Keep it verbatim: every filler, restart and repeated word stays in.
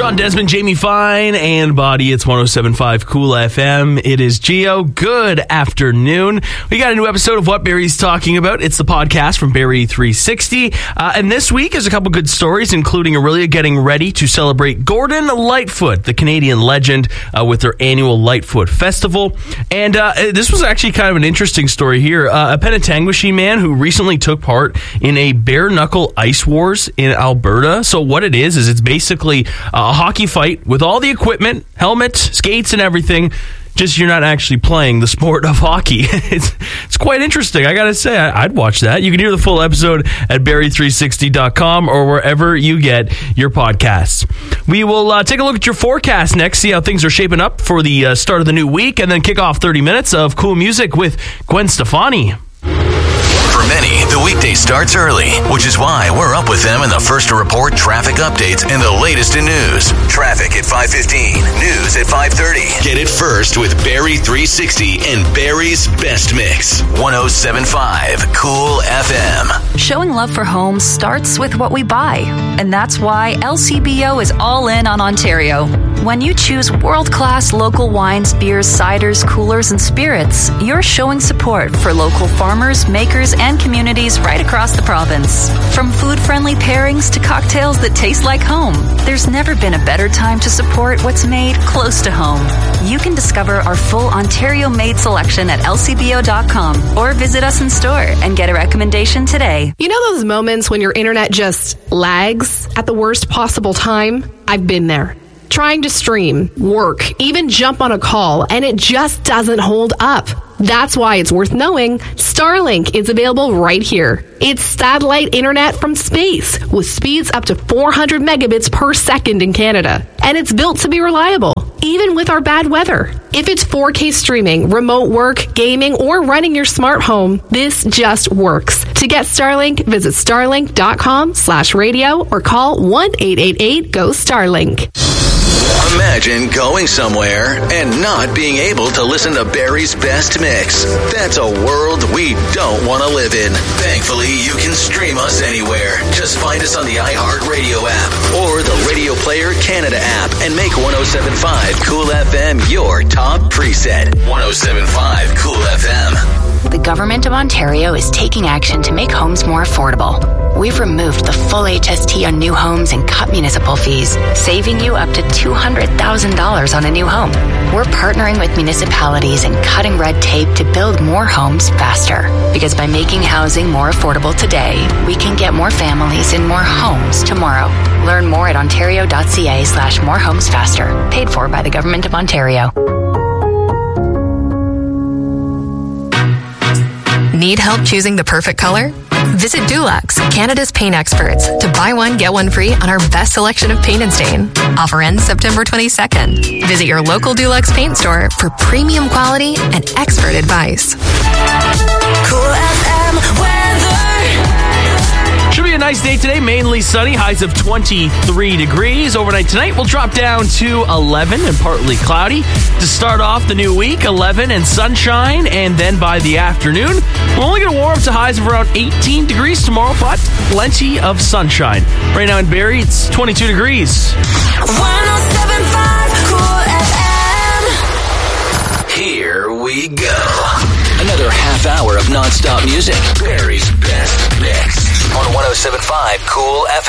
Sean Desmond, Jamie Fine, and Body. It's one oh seven point five Cool F M. It is Geo. Good afternoon. We got a new episode of What Barry's Talking About. It's the podcast from Barry three sixty. Uh, and this week is a couple good stories, including Aurelia getting ready to celebrate Gordon Lightfoot, the Canadian legend, uh, with their annual Lightfoot Festival. And uh, this was actually kind of an interesting story here. Uh, a Penetanguishene man who recently took part in a bare-knuckle ice wars in Alberta. So what it is, is it's basically a hockey fight with all the equipment, helmet, skates, and everything. Just you're not actually playing the sport of hockey. It's it's quite interesting. I gotta say, I, I'd watch that. You can hear the full episode at barry three sixty dot com or wherever you get your podcasts. We will uh, take a look at your forecast next, see how things are shaping up for the uh, start of the new week, and then kick off thirty minutes of cool music with Gwen Stefani. For many, the weekday starts early, which is why we're up with them in the first to report traffic updates and the latest in news. Traffic at five fifteen, news at five thirty. Get it first with Barry three sixty and Barry's Best Mix. one oh seven point five Cool F M. Showing love for homes starts with what we buy, and that's why L C B O is all in on Ontario. When you choose world-class local wines, beers, ciders, coolers, and spirits, you're showing support for local farmers, makers, and communities right across the province. From food-friendly pairings to cocktails that taste like home, there's never been a better time to support what's made close to home. You can discover our full Ontario-made selection at L C B O dot com or visit us in store and get a recommendation today. You know those moments when your internet just lags at the worst possible time? I've been there. Trying to stream, work, even jump on a call, and it just doesn't hold up. That's why it's worth knowing Starlink is available right here. It's satellite internet from space with speeds up to four hundred megabits per second in Canada. And it's built to be reliable, even with our bad weather. If it's four K streaming, remote work, gaming, or running your smart home, this just works. To get Starlink, visit starlink.com slash radio or call one eight eight eight go Starlink. Imagine going somewhere and not being able to listen to Barry's Best Mix. That's a world we don't want to live in. Thankfully, you can stream us anywhere. Just find us on the iHeartRadio app or the Radio Player Canada app and make one oh seven point five Cool F M your top preset. one oh seven point five Cool F M. The Government of Ontario is taking action to make homes more affordable. We've removed the full H S T on new homes and cut municipal fees, saving you up to two hundred thousand dollars on a new home. We're partnering with municipalities and cutting red tape to build more homes faster. Because by making housing more affordable today, we can get more families in more homes tomorrow. Learn more at ontario.ca slash more homes faster. Paid for by the Government of Ontario. Need help choosing the perfect color? Visit Dulux, Canada's paint experts, to buy one, get one free on our best selection of paint and stain. Offer ends September twenty-second. Visit your local Dulux paint store for premium quality and expert advice. Cool F M weather. Should be a nice day today, mainly sunny, highs of twenty-three degrees. Overnight tonight will drop down to eleven and partly cloudy. To start off the new week, eleven and sunshine, and then by the afternoon, we're only going to warm up to highs of around eighteen degrees tomorrow, but plenty of sunshine. Right now in Barrie, it's twenty-two degrees. one oh seven point five Cool F M. Here we go. Another half hour of nonstop music. Barry's Best Mix on one oh seven point five Cool F M.